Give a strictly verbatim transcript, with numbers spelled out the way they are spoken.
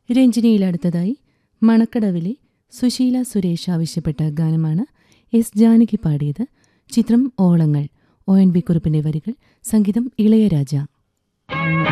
രഞ്ജിനിയിൽ അടുത്തതായി മണക്കടവിലെ സുശീല സുരേഷ് ആവശ്യപ്പെട്ട ഗാനമാണ് എസ് ജാനകി പാടിയത്. ചിത്രം ഓളങ്ങൾ. ഒ എൻ വി കുറുപ്പിന്റെ വരികൾ, സംഗീതം ഇളയരാജ.